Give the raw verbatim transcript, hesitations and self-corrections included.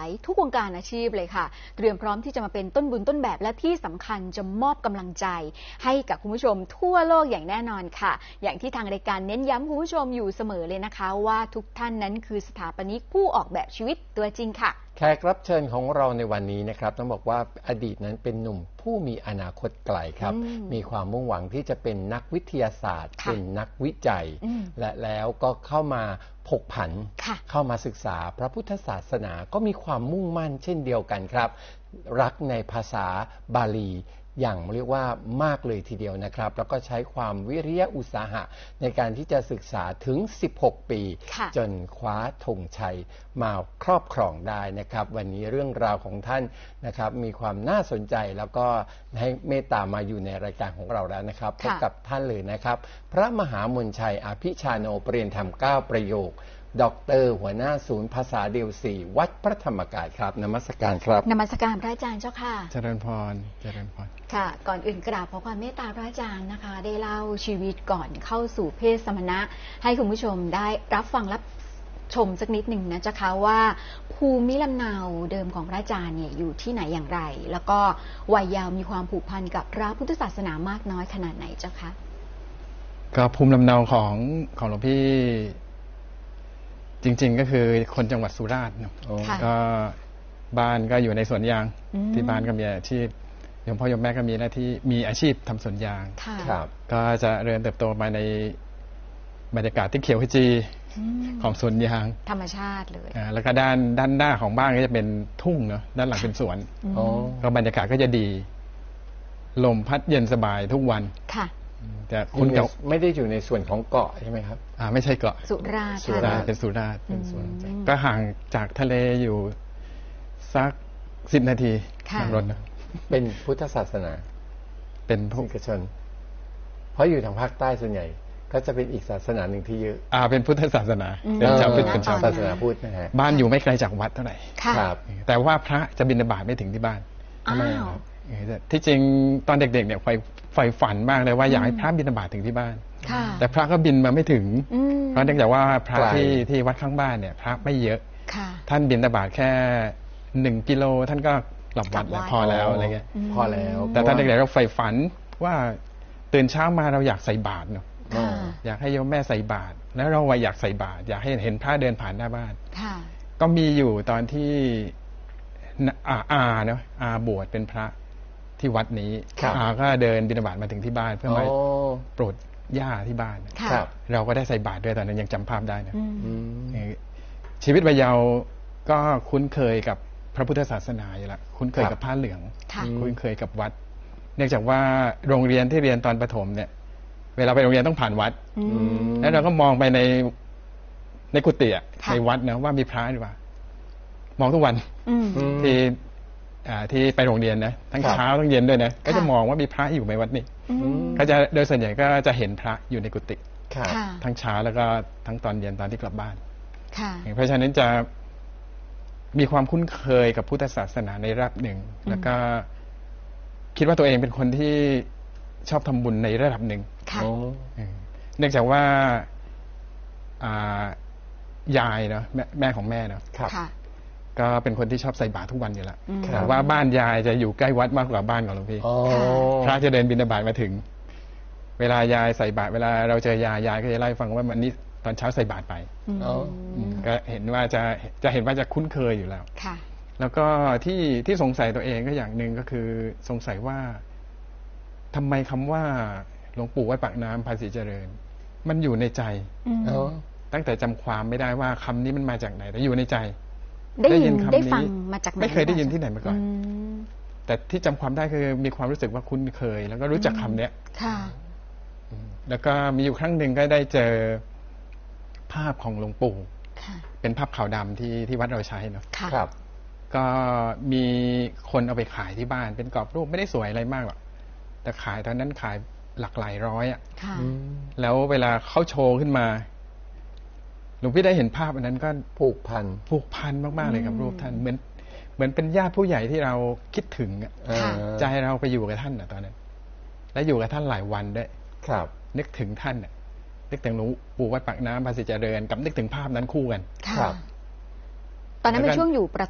ายทุกวงการอาชีพเลยค่ะเตรียมพร้อมที่จะมาเป็นต้นบุญต้นแบบและที่สำคัญจะมอบกำลังใจให้กับคุณผู้ชมทั่วโลกอย่างแน่นอนค่ะอย่างที่ทางรายการเน้นย้ำคุณผู้ชมอยู่เสมอเลยนะคะว่าทุกท่านนั้นคือสถาปนิกผู้ออกแบบชีวิตตัวจริงค่ะแขกรับเชิญของเราในวันนี้นะครับต้องบอกว่าอดีตนั้นเป็นหนุ่มผู้มีอนาคตไกลครับมีความมุ่งหวังที่จะเป็นนักวิทยาศาสตร์เป็นนักวิจัยและแล้วก็เข้ามาผกผันเข้ามาศึกษาพระพุทธศาสนาก็มีความมุ่งมั่นเช่นเดียวกันครับรักในภาษาบาลีอย่างเรียกว่ามากเลยทีเดียวนะครับแล้วก็ใช้ความวิริยะอุตสาหะในการที่จะศึกษาถึงสิบหกปีจนคว้าธงชัยมาครอบครองได้นะครับวันนี้เรื่องราวของท่านนะครับมีความน่าสนใจแล้วก็ให้เมตตามาอยู่ในรายการของเราแล้วนะครับพบกับท่านเลยนะครับพระมหามนชัยอภิชาโนปรริยนธรรมเก้าประโยคด็อกเตอร์หัวหน้าศูนย์ภาษาเดียวสี่วัดพระธรรมกายครับนมัสการครับนมัสการพระอาจารย์เจ้าค่ะเจริญพรเจริญพรค่ะก่อนอื่นกราบขอความเมตตาพระอาจารย์นะคะได้เล่าชีวิตก่อนเข้าสู่เพศสมณะให้คุณผู้ชมได้รับฟังรับชมสักนิดหนึ่งนะเจ้าค่ะว่าภูมิลำเนาเดิมของพระอาจารย์เนี่ยอยู่ที่ไหนอย่างไรแล้วก็วัยยาวมีความผูกพันกับพระพุทธศาสนามากน้อยขนาดไหนเจ้าค่ะก็ภูมิลำเนาของของหลวงพี่จริงๆก็คือคนจังหวัดสุราษฎร์เนาะก็บ้านก็อยู่ในสวนยางที่บ้านก็มีอาชีพโยมพ่อโยมแม่ก็มีหน้าที่มีอาชีพทำสวนยางก็จะเรียนเติบโตมาในบรรยากาศที่เขียวขจีของสวนยางธรรมชาติเลยแล้วก็ด้านด้านหน้าของบ้านก็จะเป็นทุ่งเนาะด้านหลังเป็นสวนก็บรรยากาศก็จะดีลมพัดเย็นสบายทุกวันค่ะแต่คุณไม่ได้อยู่ในส่วนของเกาะใช่ไหมครับอ่าไม่ใช่เกาะสุราษฎร์สุราษฎร์เป็นสุราษฎร์เป็นสวนก็ห่างจากทะเลอยู่สักสิบนาทีนั่งรถนะเป็นพุทธศาสนาเป็นพุทธชนเพราะอยู่ทางภาคใต้ส่วนใหญ่ก็จะเป็นอีกศาสนาหนึ่งที่เยอะอ่าเป็นพุทธศาสนาเป็นชาวพุทธเป็นชาวศาสนาพุทธนะฮะบ้านอยู่ไม่ไกลจากวัดเท่าไหร่ครับแต่ว่าพระจะบิณฑบาตไม่ถึงที่บ้านทำไมที่จริงตอนเด็กๆเนี่ยไฟไฟฝันมากเลยว่าอยากให้พระบิณฑบาตถึงที่บ้านแต่พระก็บินมาไม่ถึงเพราะเนื่องจากว่าพระที่ที่วัดข้างบ้านเนี่ยพระไม่เยอะท่านบิณฑบาตแค่หนึ่งกิโลท่านก็กลับวัดแล้วพอแล้วอะไรเงี้ยพอแล้วแต่ตอนเด็กๆเราไฟฝันว่าตื่นเช้ามาเราอยากใส่บาตรเนาะอยากให้โยมแม่ใส่บาตรแล้วเราวัยอยากใส่บาตรอยากให้เห็นพระเดินผ่านหน้าบ้านก็มีอยู่ตอนที่อาอาเนาะอาบวชเป็นพระที่วัดนี้อาก็เดินบิณฑบาตมาถึงที่บ้านเพื่อมาโปรดย่าที่บ้านเราก็ได้ใส่บาตรด้วยตอนนั้นยังจำภาพได้นะชีวิตวัยเยาว์ก็คุ้นเคยกับพระพุทธศาสนาอยู่แล้วคุ้นเคยกับผ้าเหลืองคุ้นเคยกับวัดเนื่องจากว่าโรงเรียนที่เรียนตอนประถมเนี่ยเวลาไปโรงเรียนต้องผ่านวัดแล้วเราก็มองไปในในกุฏิในวัดนะว่ามีพระหรือเปล่ามองทุกวันที่ที่ไปโรงเรียนนะทั้งเช้าทั้งเย็นด้วยนะก็จะมองว่ามีพระอยู่ในวัดนี่ก็จะโดยส่วนใหญ่ก็จะเห็นพระอยู่ในกุฏิทั้งเช้าแล้วก็ทั้งตอนเย็นตอนที่กลับบ้านเพราะฉะนั้นจะมีความคุ้นเคยกับพุทธศาสนาในระดับหนึ่งแล้วก็คิดว่าตัวเองเป็นคนที่ชอบทำบุญในระดับหนึ่งเนื่องจากว่ายายเนาะแม่ของแม่เนาะก็เป็นคนที่ชอบใส่บาตรทุกวันอยู่แล้วแต่ว่าบ้านยายจะอยู่ใกล้วัดมากกว่าบ้านของหลวงพี่พระจะเดินบิณฑบาตมาถึงเวลายายใส่บาตรเวลาเราเจอยายยายก็จะเล่าให้ฟังว่าวันนี้ตอนเช้าใส่บาตรไปก็เห็นว่าจะจะเห็นว่าจะคุ้นเคยอยู่แล้วแล้วก็ที่ที่สงสัยตัวเองก็อย่างหนึ่งก็คือสงสัยว่าทำไมคำว่าหลวงปู่วัดปากน้ำภาษีเจริญมันอยู่ในใจตั้งแต่จำความไม่ได้ว่าคำนี้มันมาจากไหนแต่อยู่ในใจได้ยินได้ฟังมาจากไหนไม่เคยได้ยินที่ไหนมาก่อนแต่ที่จำความได้คือมีความรู้สึกว่าคุ้นเคยแล้วก็รู้จักคำเนี้ยค่ะแล้วก็มีอยู่ครั้งหนึ่งก็ได้เจอภาพของหลวงปู่เป็นภาพขาวดำที่ที่วัดเราใช้เนาะครับก็มีคนเอาไปขายที่บ้านเป็นกรอบรูปไม่ได้สวยอะไรมากหรอกแต่ขายตอนนั้นขายหลักหลายร้อยอ่ะแล้วเวลาเขาโชว์ขึ้นมาหลวงพี่ได้เห็นภาพอันนั้นก็ผูกพันผูกพันมากๆเลยกับรูปท่านเหมือนเหมือนเป็นญาติผู้ใหญ่ที่เราคิดถึงใจเราไปอยู่กับท่านอ่ะตอนนั้นและอยู่กับท่านหลายวันด้วยครับนึกถึงท่านนึกถึงหลวงปู่วัดปากน้ำภาษีเจริญกับนึกถึงภาพนั้นคู่กันครับตอนนั้นเป็นช่วงอยู่ประ